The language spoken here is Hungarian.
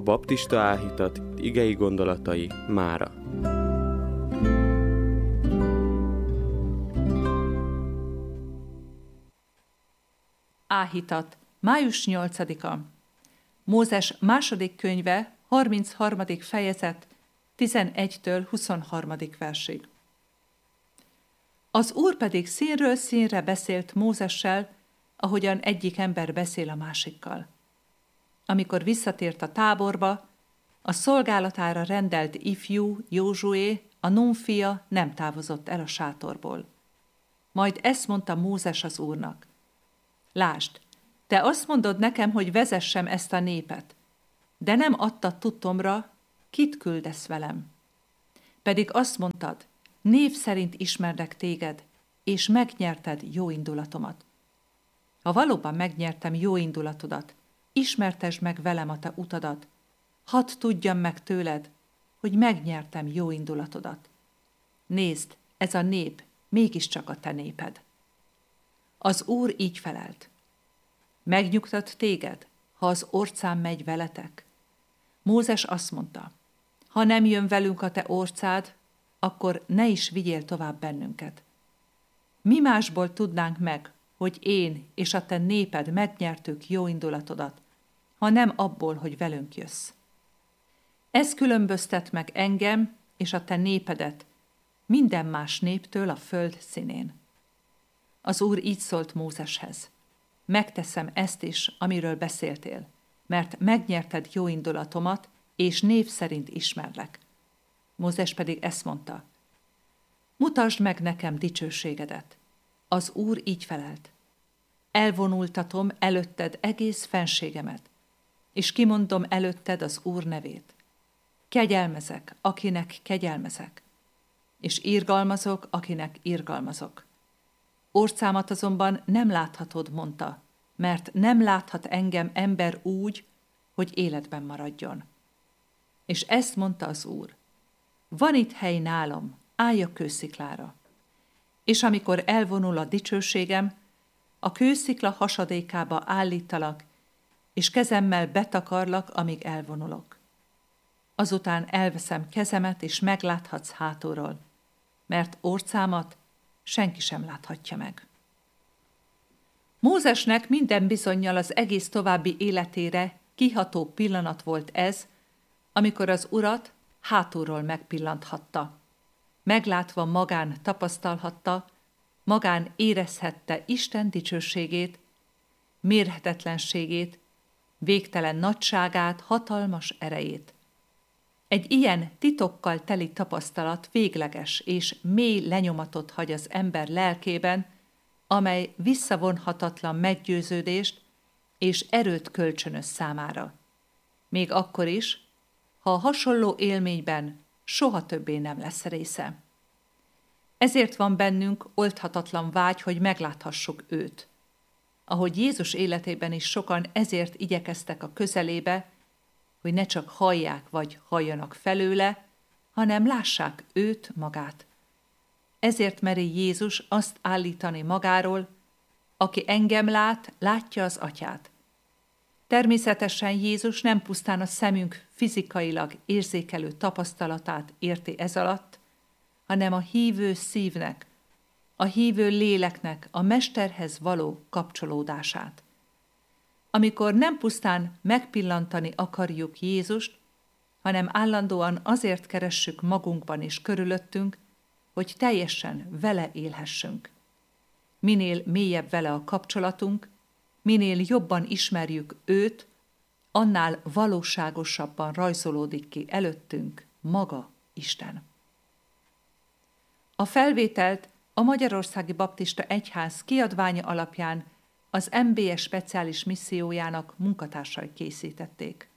baptista áhítat igei gondolatai mára. Áhítat. Május 8-a. Mózes második könyve, 33. fejezet, 11-től 23. versig. Az Úr pedig színről színre beszélt Mózessel, ahogyan egyik ember beszél a másikkal. Amikor visszatért a táborba, a szolgálatára rendelt ifjú Józsué, a Nun fia nem távozott el a sátorból. Majd ezt mondta Mózes az Úrnak: Lásd, te azt mondod nekem, hogy vezessem ezt a népet, de nem adtad tudtomra, kit küldesz velem. Pedig azt mondtad, név szerint ismerlek téged, és megnyerted jó indulatomat. Ha valóban megnyertem jó indulatodat, ismertesd meg velem a te utadat, hadd tudjam meg tőled, hogy megnyertem jó indulatodat. Nézd, ez a nép mégiscsak a te néped. Az Úr így felelt: Megnyugtat téged, ha az orcám megy veletek? Mózes azt mondta: Ha nem jön velünk a te orcád, akkor ne is vigyél tovább bennünket. Mi másból tudnánk meg, hogy én és a te néped megnyertük jó indulatodat, ha nem abból, hogy velünk jössz. Ez különböztet meg engem és a te népedet minden más néptől a föld színén. Az Úr így szólt Mózeshez: Megteszem ezt is, amiről beszéltél, mert megnyerted jó indulatomat, és név szerint ismerlek. Mózes pedig ezt mondta: Mutasd meg nekem dicsőségedet. Az Úr így felelt: Elvonultatom előtted egész fenségemet, és kimondom előtted az Úr nevét. Kegyelmezek, akinek kegyelmezek, és irgalmazok, akinek irgalmazok. Orcámat azonban nem láthatod, mondta, mert nem láthat engem ember úgy, hogy életben maradjon. És ezt mondta az Úr: Van itt hely nálam, állj a kősziklára. És amikor elvonul a dicsőségem, a kőszikla hasadékába állítalak, és kezemmel betakarlak, amíg elvonulok. Azután elveszem kezemet, és megláthatsz hátulról, mert orcámat senki sem láthatja meg. Mózesnek minden bizonnyal az egész további életére kiható pillanat volt ez, amikor az Urat hátulról megpillanthatta. Meglátva magán tapasztalhatta, magán érezhette Isten dicsőségét, mérhetetlenségét, végtelen nagyságát, hatalmas erejét. Egy ilyen titokkal teli tapasztalat végleges és mély lenyomatot hagy az ember lelkében, amely visszavonhatatlan meggyőződést és erőt kölcsönöz számára. Még akkor is, ha a hasonló élményben soha többé nem lesz része. Ezért van bennünk oldhatatlan vágy, hogy megláthassuk őt. Ahogy Jézus életében is sokan ezért igyekeztek a közelébe, hogy ne csak hallják vagy halljanak felőle, hanem lássák őt magát. Ezért meri Jézus azt állítani magáról: Aki engem lát, látja az Atyát. Természetesen Jézus nem pusztán a szemünk fizikailag érzékelő tapasztalatát érti ez alatt, hanem a hívő szívnek, a hívő léleknek a Mesterhez való kapcsolódását. Amikor nem pusztán megpillantani akarjuk Jézust, hanem állandóan azért keressük magunkban és körülöttünk, hogy teljesen vele élhessünk. Minél mélyebb vele a kapcsolatunk, minél jobban ismerjük őt, annál valóságosabban rajzolódik ki előttünk maga Isten. A felvételt a Magyarországi Baptista Egyház kiadványa alapján az MBS speciális missziójának munkatársai készítették.